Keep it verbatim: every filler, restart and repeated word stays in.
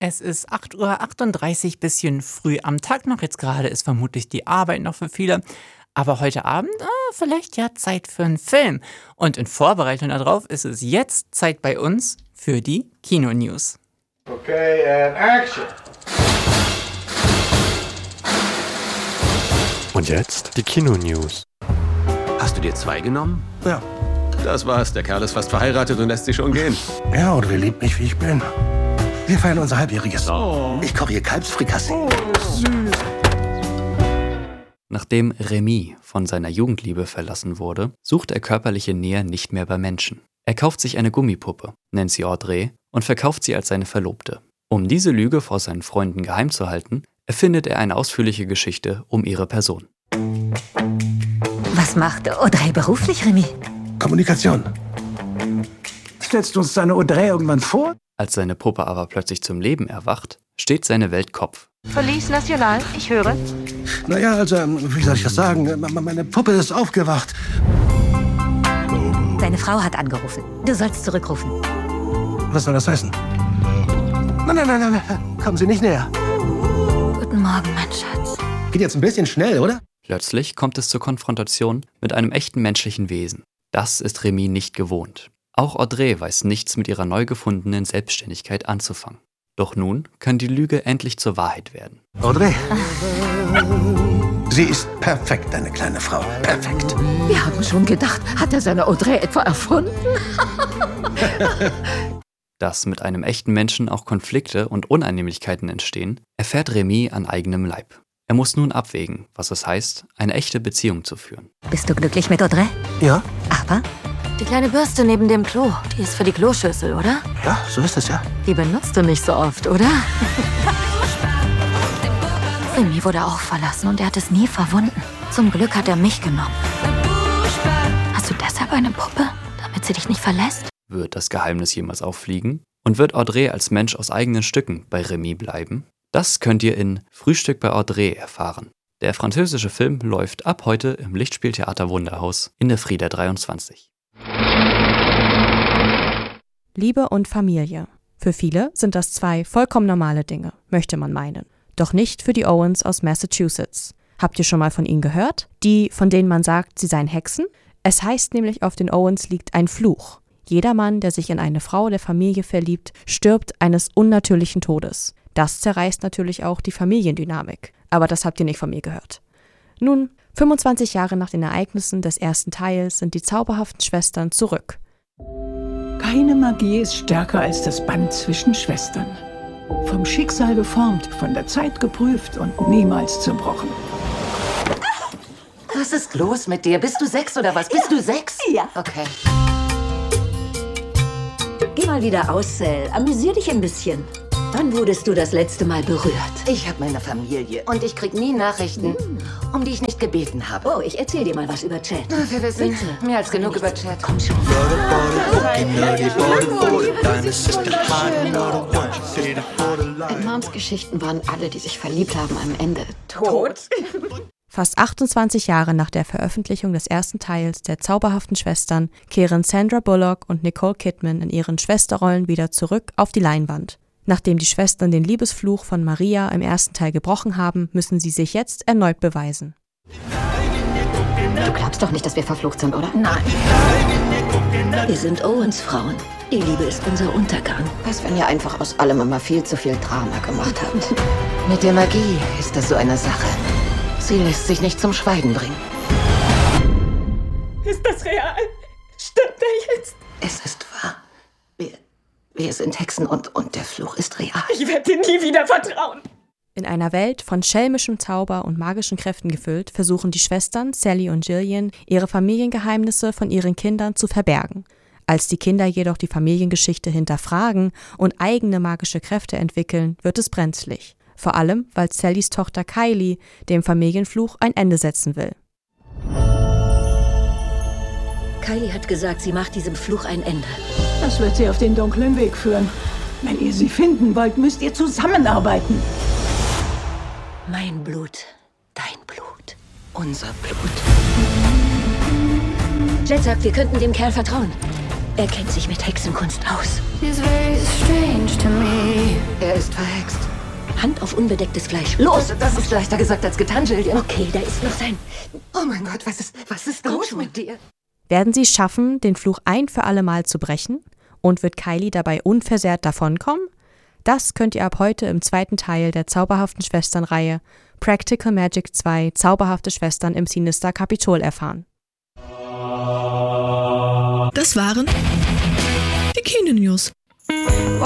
Es ist acht Uhr achtunddreißig, bisschen früh am Tag noch. Jetzt gerade ist vermutlich die Arbeit noch für viele. Aber heute Abend, ah, vielleicht ja Zeit für einen Film. Und in Vorbereitung darauf ist es jetzt Zeit bei uns für die Kino-News. Okay, and action! Und jetzt die Kino-News. Hast du dir zwei genommen? Ja. Das war's. Der Kerl ist fast verheiratet und lässt sich schon gehen. Ja, oder liebt mich, wie ich bin. Wir feiern unser Halbjähriges. Oh. Ich koche hier Kalbsfrikassee. Oh, süß. Nachdem Remy von seiner Jugendliebe verlassen wurde, sucht er körperliche Nähe nicht mehr bei Menschen. Er kauft sich eine Gummipuppe, nennt sie Audrey und verkauft sie als seine Verlobte. Um diese Lüge vor seinen Freunden geheim zu halten, erfindet er eine ausführliche Geschichte um ihre Person. Was macht Audrey beruflich, Remy? Kommunikation. Stellst du uns deine Audrey irgendwann vor? Als seine Puppe aber plötzlich zum Leben erwacht, steht seine Welt Kopf. Police National, ich höre. Naja, also, wie soll ich das sagen? Meine Puppe ist aufgewacht. Deine Frau hat angerufen. Du sollst zurückrufen. Was soll das heißen? Nein, nein, nein, nein. Kommen Sie nicht näher. Guten Morgen, mein Schatz. Geht jetzt ein bisschen schnell, oder? Plötzlich kommt es zur Konfrontation mit einem echten menschlichen Wesen. Das ist Remy nicht gewohnt. Auch Audrey weiß nichts mit ihrer neu gefundenen Selbstständigkeit anzufangen. Doch nun kann die Lüge endlich zur Wahrheit werden. Audrey. Sie ist perfekt, deine kleine Frau. Perfekt. Wir haben schon gedacht, hat er seine Audrey etwa erfunden? Dass mit einem echten Menschen auch Konflikte und Unannehmlichkeiten entstehen, erfährt Remy an eigenem Leib. Er muss nun abwägen, was es heißt, eine echte Beziehung zu führen. Bist du glücklich mit Audrey? Ja? Aber? Die kleine Bürste neben dem Klo, die ist für die Kloschüssel, oder? Ja, so ist es ja. Die benutzt du nicht so oft, oder? Remy wurde auch verlassen und er hat es nie verwunden. Zum Glück hat er mich genommen. Hast du deshalb eine Puppe, damit sie dich nicht verlässt? Wird das Geheimnis jemals auffliegen? Und wird Audrey als Mensch aus eigenen Stücken bei Remy bleiben? Das könnt ihr in Frühstück bei Audrey erfahren. Der französische Film läuft ab heute im Lichtspieltheater Wunderhaus in der Frieda dreiundzwanzig. Liebe und Familie. Für viele sind das zwei vollkommen normale Dinge, möchte man meinen. Doch nicht für die Owens aus Massachusetts. Habt ihr schon mal von ihnen gehört? Die, von denen man sagt, sie seien Hexen? Es heißt nämlich, auf den Owens liegt ein Fluch. Jeder Mann, der sich in eine Frau der Familie verliebt, stirbt eines unnatürlichen Todes. Das zerreißt natürlich auch die Familiendynamik. Aber das habt ihr nicht von mir gehört. Nun, fünfundzwanzig Jahre nach den Ereignissen des ersten Teils sind die zauberhaften Schwestern zurück. Keine Magie ist stärker als das Band zwischen Schwestern. Vom Schicksal geformt, von der Zeit geprüft und niemals zerbrochen. Was ist los mit dir? Bist du sechs oder was? Bist Ja. du sechs? Ja. Okay. Geh mal wieder aus, Sel. Amüsier dich ein bisschen. Wann wurdest du das letzte Mal berührt? Ich habe meine Familie und ich krieg nie Nachrichten, um die ich nicht gebeten habe. Oh, ich erzähl dir mal was über Chat. Wir wissen Bitte. mehr als genug über Chat. Komm schon. In Moms Geschichten waren alle, die sich verliebt haben, am Ende tot. Fast achtundzwanzig Jahre nach der Veröffentlichung des ersten Teils der zauberhaften Schwestern kehren Sandra Bullock und Nicole Kidman in ihren Schwesterrollen wieder zurück auf die Leinwand. Nachdem die Schwestern den Liebesfluch von Maria im ersten Teil gebrochen haben, müssen sie sich jetzt erneut beweisen. Du glaubst doch nicht, dass wir verflucht sind, oder? Nein. Wir sind Owens-Frauen. Die Liebe ist unser Untergang. Was, wenn ihr einfach aus allem immer viel zu viel Drama gemacht habt? Mit der Magie ist das so eine Sache. Sie lässt sich nicht zum Schweigen bringen. Ist das real? Stimmt er jetzt? Es ist wahr. Wir, wir sind Hexen und, und der Fluch ist real. Ich werde dir nie wieder vertrauen. In einer Welt von schelmischem Zauber und magischen Kräften gefüllt, versuchen die Schwestern Sally und Gillian, ihre Familiengeheimnisse von ihren Kindern zu verbergen. Als die Kinder jedoch die Familiengeschichte hinterfragen und eigene magische Kräfte entwickeln, wird es brenzlig. Vor allem, weil Sallys Tochter Kylie dem Familienfluch ein Ende setzen will. Kylie hat gesagt, sie macht diesem Fluch ein Ende. Das wird sie auf den dunklen Weg führen. Wenn ihr sie finden wollt, müsst ihr zusammenarbeiten. Mein Blut, dein Blut. Unser Blut. Jet sagt, wir könnten dem Kerl vertrauen. Er kennt sich mit Hexenkunst aus. He's very strange to me. Er ist verhext. Hand auf unbedecktes Fleisch. Los! Das ist leichter gesagt als getan, Jillian. Okay, da ist noch sein. Oh mein Gott, was ist, was ist los mit dir? Werden sie schaffen, den Fluch ein für alle Mal zu brechen? Und wird Kylie dabei unversehrt davonkommen? Das könnt ihr ab heute im zweiten Teil der Zauberhaften Schwestern-Reihe Practical Magic zwei Zauberhafte Schwestern im Sinister Kapitol erfahren. Das waren die Kino-News.